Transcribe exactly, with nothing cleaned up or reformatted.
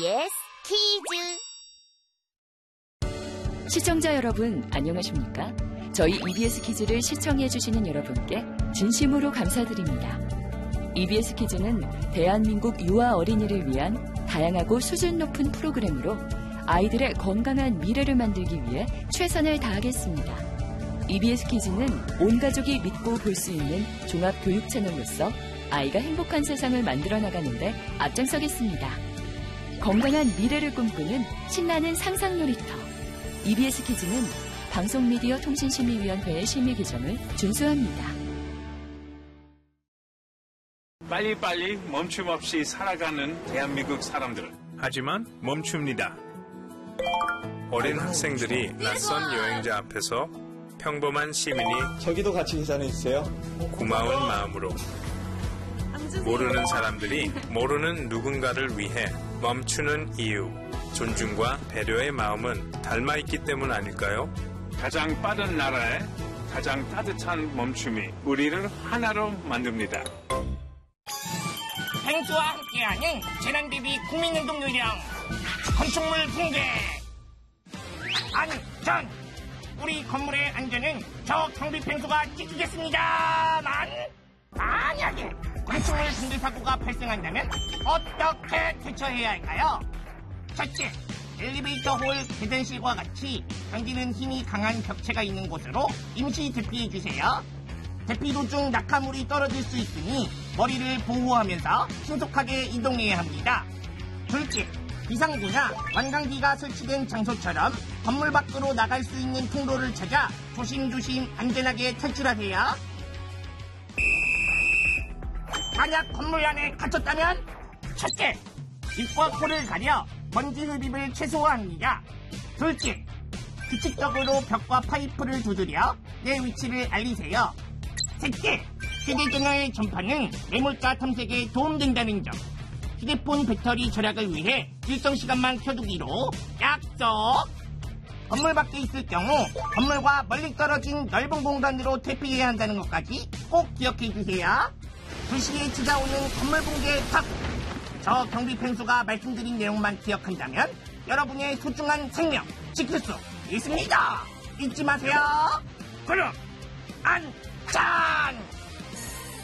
이비에스 퀴즈. 시청자 여러분, 안녕하십니까? 저희 이비에스 퀴즈를 시청해주시는 여러분께 진심으로 감사드립니다. 이비에스 퀴즈는 대한민국 유아 어린이를 위한 다양하고 수준 높은 프로그램으로 아이들의 건강한 미래를 만들기 위해 최선을 다하겠습니다. 이비에스 퀴즈는 온 가족이 믿고 볼 수 있는 종합 교육 채널로서 아이가 행복한 세상을 만들어 나가는데 앞장서겠습니다. 건강한 미래를 꿈꾸는 신나는 상상 놀이터. 이비에스 퀴즈는 방송미디어통신심의위원회의 심의 규정을 준수합니다. 빨리빨리 멈춤 없이 살아가는 대한민국 사람들. 하지만 멈춥니다. 어린 학생들이 낯선 여행자 앞에서 평범한 시민이 저기도 같이 계산해주세요. 고마운 마음으로 모르는 사람들이 모르는 누군가를 위해 멈추는 이유, 존중과 배려의 마음은 닮아있기 때문 아닐까요? 가장 빠른 나라에 가장 따뜻한 멈춤이 우리를 하나로 만듭니다. 펭수와 함께하는 재난대비 국민행동 요령 건축물 붕괴. 안전! 우리 건물의 안전은 저 경비 펭수가 지키겠습니다만, 만약에 건축물 붕괴 사고가 발생한다면 어떻게 대처해야 할까요? 첫째, 엘리베이터 홀 계단실과 같이 당기는 힘이 강한 벽체가 있는 곳으로 임시 대피해주세요. 대피 도중 낙하물이 떨어질 수 있으니 머리를 보호하면서 신속하게 이동해야 합니다. 둘째, 비상구나 관광기가 설치된 장소처럼 건물 밖으로 나갈 수 있는 통로를 찾아 조심조심 안전하게 탈출하세요. 만약 건물 안에 갇혔다면 첫째, 입과 코를 가려 먼지 흡입을 최소화합니다. 둘째, 규칙적으로 벽과 파이프를 두드려 내 위치를 알리세요. 셋째, 휴대전화의 전파는 매몰자 탐색에 도움된다는 점. 휴대폰 배터리 절약을 위해 일정 시간만 켜두기로 약속! 건물 밖에 있을 경우 건물과 멀리 떨어진 넓은 공간으로 대피해야 한다는 것까지 꼭 기억해 주세요. 두 시에 찾아오는 건물 붕괴 탑! 저 경비 펭수가 말씀드린 내용만 기억한다면 여러분의 소중한 생명 지킬 수 있습니다. 잊지 마세요. 그럼 안전!